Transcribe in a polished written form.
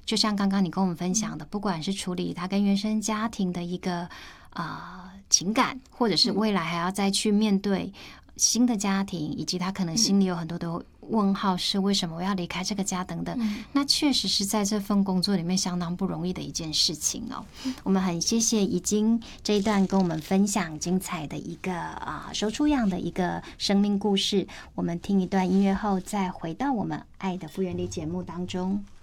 就像刚刚你跟我们分享的，不管是处理他跟原生家庭的一个情感，或者是未来还要再去面对新的家庭，以及他可能心里有很多的问号，是为什么我要离开这个家等等，那确实是在这份工作里面相当不容易的一件事情哦。我们很谢谢已经这一段跟我们分享精彩的一个手出养的一个生命故事。我们听一段音乐后，再回到我们爱的复原力节目当中。